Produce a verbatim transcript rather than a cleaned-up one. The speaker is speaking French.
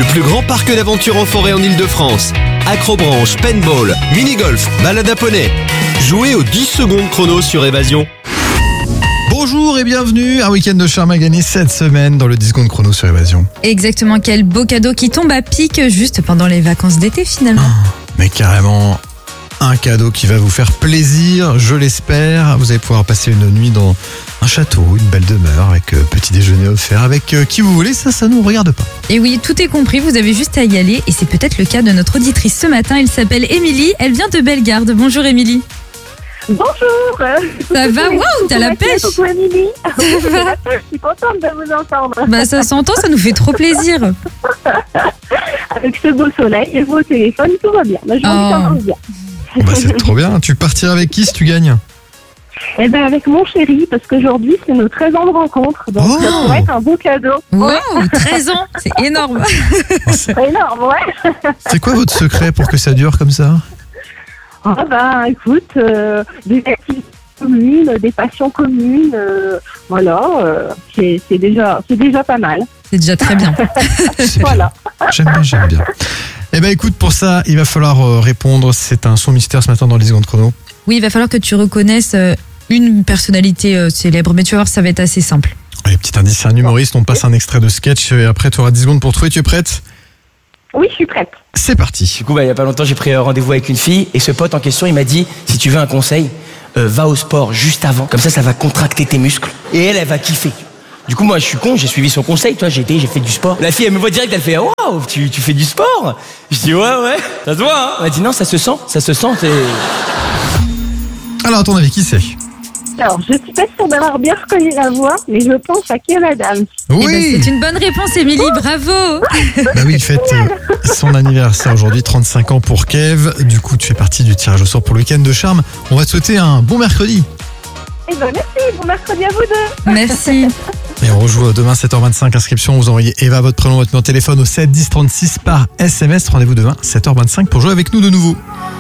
plus grand parc d'aventure en forêt en Ile-de-France. Acrobranche, paintball, mini-golf, balade à poney. Jouez aux dix secondes chrono sur Évasion. Bonjour et bienvenue, un week-end de charme à gagner cette semaine dans le dix secondes chrono sur Évasion. Exactement, quel beau cadeau qui tombe à pic juste pendant les vacances d'été finalement. Oh, mais carrément, un cadeau qui va vous faire plaisir, je l'espère. Vous allez pouvoir passer une nuit dans un château, une belle demeure avec euh, petit déjeuner offert avec euh, qui vous voulez, ça, ça nous regarde pas. Et oui, tout est compris, vous avez juste à y aller et c'est peut-être le cas de notre auditrice ce matin. Elle s'appelle Émilie, elle vient de Bellegarde. Bonjour Émilie. Bonjour. Ça va, waouh, t'as la pêche. Coucou Émilie. Je suis contente de vous entendre. Bah ça s'entend, ça nous fait trop plaisir. Avec ce beau soleil et vos téléphones, tout va bien. Moi, je Oh. m'entends bien. Bon, bah, c'est trop bien, tu partiras avec qui si tu gagnes? Eh ben avec mon chéri, parce qu'aujourd'hui c'est nos treize ans de rencontre, donc Oh. ça pourrait être un beau cadeau. Waouh, treize ans, c'est énorme. C'est énorme, ouais. C'est quoi votre secret pour que ça dure comme ça? Ah ben écoute, euh, des activités communes, des passions communes, euh, voilà, euh, c'est, c'est déjà, c'est déjà pas mal. C'est déjà très bien. C'est Voilà. bien. J'aime bien, j'aime bien. Eh ben écoute, pour ça, il va falloir euh, répondre. C'est un son mystère ce matin dans les secondes chrono. Oui, il va falloir que tu reconnaisses euh, une personnalité euh, célèbre, mais tu vas voir, ça va être assez simple. Allez, petit indice, c'est un humoriste, on passe un extrait de sketch et après tu auras dix secondes pour trouver. Tu es prête? Oui, je suis prête. C'est parti. Du coup, bah, il y a pas longtemps, j'ai pris euh, rendez-vous avec une fille et ce pote en question, il m'a dit si tu veux un conseil, euh, va au sport juste avant, comme ça, ça va contracter tes muscles et elle, elle va kiffer. Du coup, moi, je suis con, j'ai suivi son conseil, toi, j'ai été, j'ai fait du sport. La fille, elle me voit direct, elle fait waouh, tu, tu fais du sport? Je dis ouais, ouais, ça se voit, hein. Elle m'a dit non, ça se sent, ça se sent. C'est... Alors, à ton avis, qui c'est? Alors, je suis pas sûre d'avoir bien reconnu la voix, mais je pense à Kev Adams. Eh ben, Oui. c'est une bonne réponse, Émilie, bravo. Bah oui, il fête euh, son anniversaire aujourd'hui, trente-cinq ans pour Kev. Du coup, tu fais partie du tirage au sort pour le week-end de charme. On va te souhaiter un bon mercredi. Eh ben merci, bon mercredi à vous deux. Merci. Et on rejoue demain sept heures vingt-cinq. Inscription, vous envoyez Eva, votre prénom, votre numéro de téléphone au sept dix trente-six par S M S. Rendez-vous demain sept heures vingt-cinq pour jouer avec nous de nouveau.